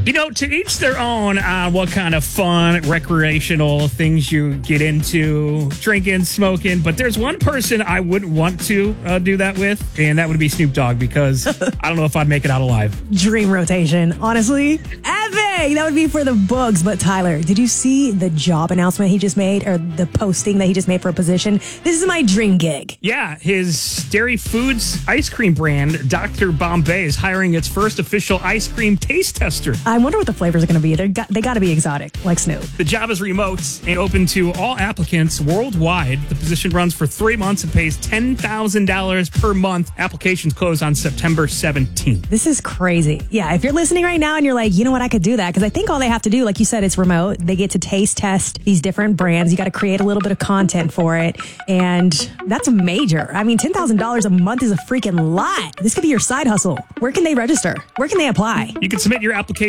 To each their own on what kind of fun, recreational things you get into, drinking, smoking. But there's one person I wouldn't want to do that with, and that would be Snoop Dogg, because I don't know if I'd make it out alive. Dream rotation, honestly. Epic! That would be for the books. But Tyler, did you see the job announcement he just made, or the posting that he just made for a position? This is my dream gig. Yeah, his Dairy Foods ice cream brand, Dr. Bombay, is hiring its first official ice cream taste tester. I wonder what the flavors are going to be. They got to be exotic, like Snoop. The job is remote and open to all applicants worldwide. The position runs for 3 months and pays $10,000 per month. Applications close on September 17th. This is crazy. Yeah, if you're listening right now and you're like, you know what, I could do that, because I think all they have to do, like you said, it's remote. They get to taste test these different brands. You got to create a little bit of content for it. And that's major. I mean, $10,000 a month is a freaking lot. This could be your side hustle. Where can they register? Where can they apply? You can submit your application